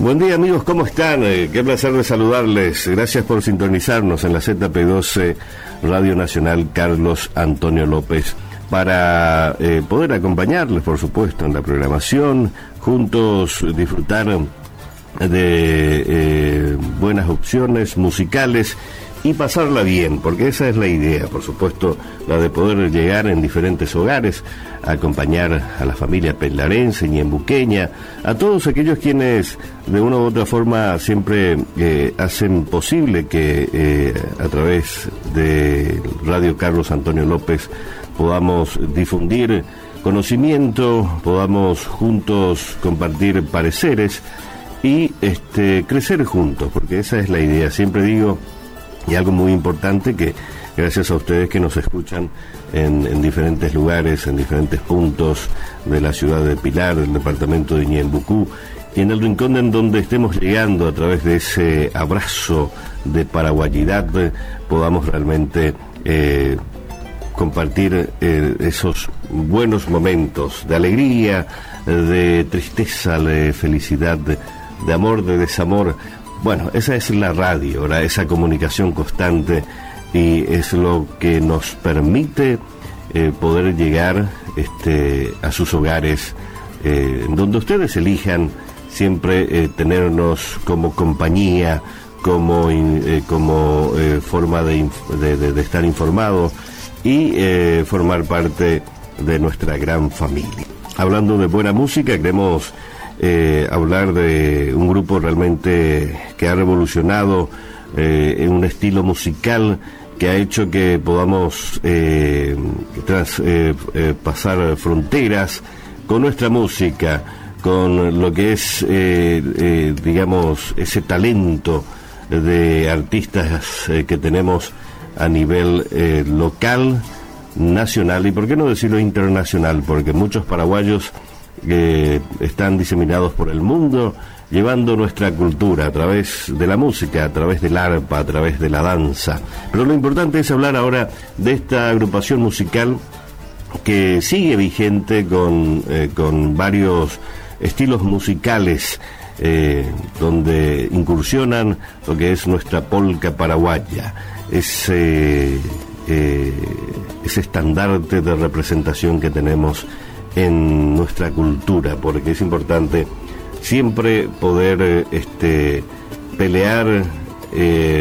Buen día, amigos, ¿cómo están? Qué placer de saludarles. Gracias por sintonizarnos en la ZP12 Radio Nacional Carlos Antonio López para poder acompañarles, por supuesto, en la programación, juntos disfrutar de buenas opciones musicales y pasarla bien, porque esa es la idea, por supuesto, la de poder llegar en diferentes hogares, a acompañar a la familia peldarense, ñembuqueña, a todos aquellos quienes de una u otra forma siempre hacen posible que a través de Radio Carlos Antonio López podamos difundir conocimiento, podamos juntos compartir pareceres y crecer juntos, porque esa es la idea. Siempre digo, y algo muy importante, que gracias a ustedes que nos escuchan en diferentes lugares, en diferentes puntos de la ciudad de Pilar, del departamento de Ñembucú, y en el rincón en donde estemos llegando a través de ese abrazo de paraguayidad, podamos realmente compartir esos buenos momentos de alegría, de tristeza, de felicidad, de amor, de desamor. Bueno, esa es la radio, esa comunicación constante, y es lo que nos permite poder llegar a sus hogares, donde ustedes elijan siempre tenernos como compañía, como forma de estar informados y formar parte de nuestra gran familia. Hablando de buena música, queremos hablar de un grupo realmente que ha revolucionado en un estilo musical que ha hecho que podamos pasar fronteras con nuestra música, con lo que es, digamos, ese talento de artistas que tenemos a nivel local, nacional y, por qué no decirlo, internacional, porque muchos paraguayos están diseminados por el mundo, llevando nuestra cultura a través de la música, a través del arpa, a través de la danza. Pero lo importante es hablar ahora de esta agrupación musical que sigue vigente con varios estilos musicales, donde incursionan lo que es nuestra polca paraguaya, ese estandarte de representación que tenemos en nuestra cultura, porque es importante siempre poder pelear